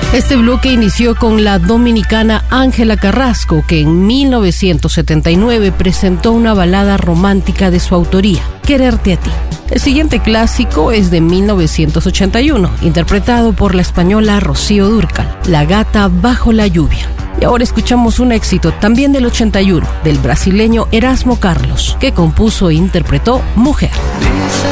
Este bloque inició con la dominicana Ángela Carrasco, que en 1979 presentó una balada romántica de su autoría, Quererte a ti. El siguiente clásico es de 1981, interpretado por la española Rocío Dúrcal, La gata bajo la lluvia. Y ahora escuchamos un éxito también del 81, del brasileño Erasmo Carlos, que compuso e interpretó Mujer.